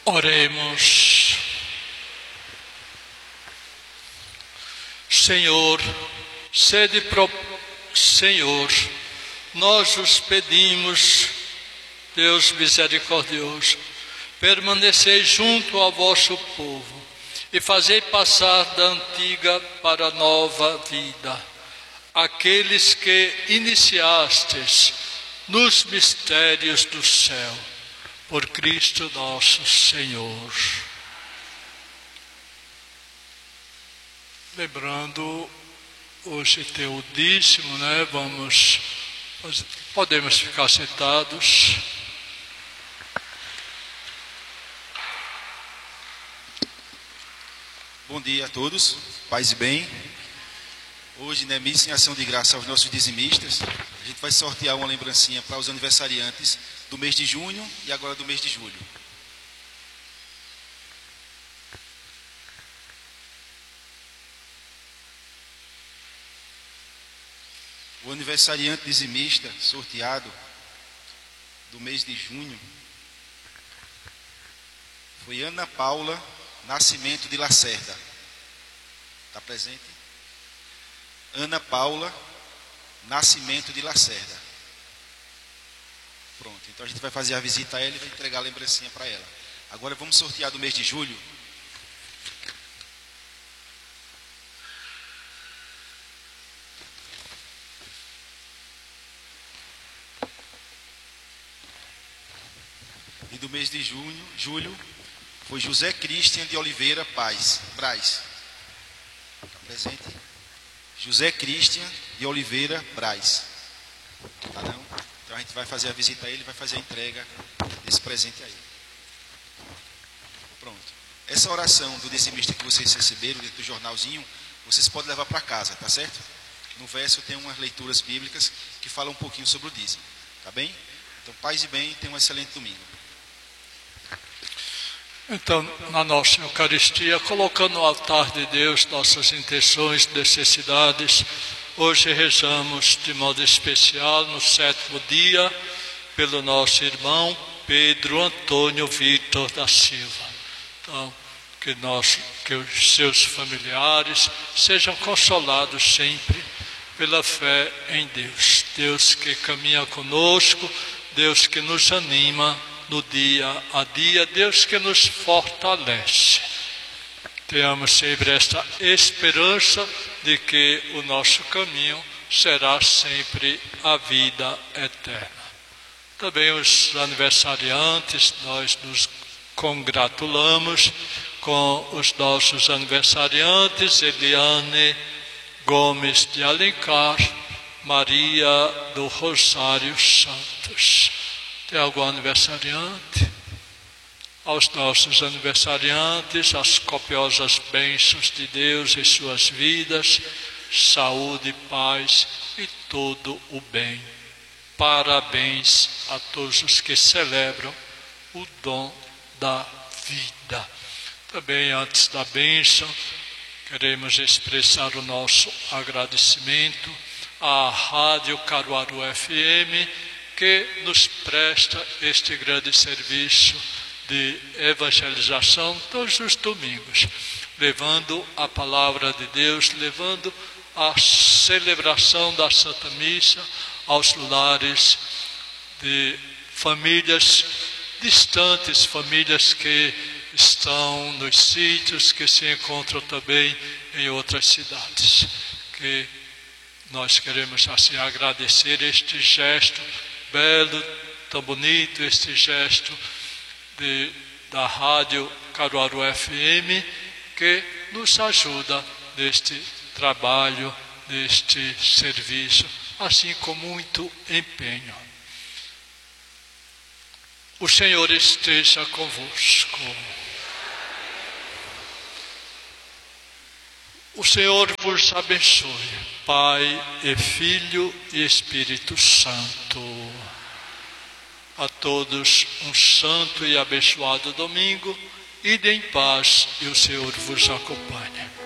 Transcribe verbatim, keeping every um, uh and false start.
Oremos. Senhor, sede pro... Senhor, nós os pedimos, Deus misericordioso, permanecei junto ao vosso povo e fazei passar da antiga para a nova vida aqueles que iniciastes nos mistérios do céu, por Cristo nosso Senhor. Lembrando, hoje tem o dízimo, né? Vamos, podemos ficar sentados. Bom dia a todos, paz e bem. Hoje, né, missa em ação de graça aos nossos dizimistas. A gente vai sortear uma lembrancinha para os aniversariantes do mês de junho e agora do mês de julho. O aniversariante dizimista sorteado do mês de junho foi Ana Paula Nascimento de Lacerda. Está presente? Ana Paula Nascimento de Lacerda. Pronto, então a gente vai fazer a visita a ela e vai entregar a lembrancinha para ela. Agora vamos sortear do mês de julho. E do mês de junho, julho, foi José Cristian de Oliveira Paz, Braz. Está presente? José Cristian de Oliveira Braz. Tá não? Então a gente vai fazer a visita a ele e vai fazer a entrega desse presente aí. Pronto. Essa oração do dizimista que vocês receberam dentro do jornalzinho, vocês podem levar para casa, tá certo? No verso tem umas leituras bíblicas que falam um pouquinho sobre o dízimo. Tá bem? Então, paz e bem, tenham um excelente domingo. Então, na nossa Eucaristia, colocando no altar de Deus nossas intenções, necessidades, hoje rezamos de modo especial, no sétimo dia, pelo nosso irmão Pedro Antônio Vitor da Silva. Então, que, nós, que os seus familiares sejam consolados sempre pela fé em Deus. Deus que caminha conosco, Deus que nos anima no dia a dia, Deus que nos fortalece. Tenhamos sempre esta esperança de que o nosso caminho será sempre a vida eterna. Também os aniversariantes, nós nos congratulamos com os nossos aniversariantes, Eliane Gomes de Alencar, Maria do Rosário Santos. Tem algum aniversariante? Aos nossos aniversariantes, as copiosas bênçãos de Deus em suas vidas, saúde, paz e todo o bem. Parabéns a todos os que celebram o dom da vida. Também, antes da bênção, queremos expressar o nosso agradecimento à Rádio Caruaru F M, que nos presta este grande serviço de evangelização todos os domingos, levando a palavra de Deus, levando a celebração da Santa Missa aos lares de famílias distantes, famílias que estão nos sítios, que se encontram também em outras cidades. Que nós queremos assim agradecer este gesto belo, tão bonito, este gesto de, da Rádio Caruaru F M, que nos ajuda neste trabalho, neste serviço, assim com muito empenho. O Senhor esteja convosco. O Senhor vos abençoe, Pai e Filho e Espírito Santo. A todos um santo e abençoado domingo, ide em paz e o Senhor vos acompanhe.